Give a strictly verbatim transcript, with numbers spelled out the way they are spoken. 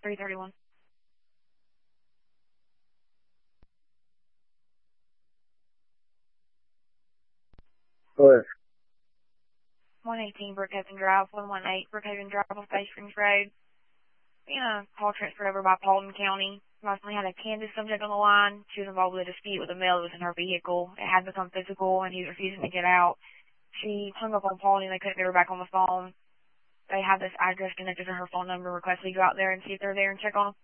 three thirty-one. Go ahead. one eighteen Brookhaven Drive, one one eight Brookhaven Drive on Bay Springs Road. Being a call transferred over by Paulding County. Recently had a Kansas subject on the line. She was involved with a dispute with a male that was in her vehicle. It had become physical, and he was refusing to get out. She hung up on Paulding. They couldn't get her back on the phone. They have this address connected to her phone number. Request we go out there and see if they're there and check on them.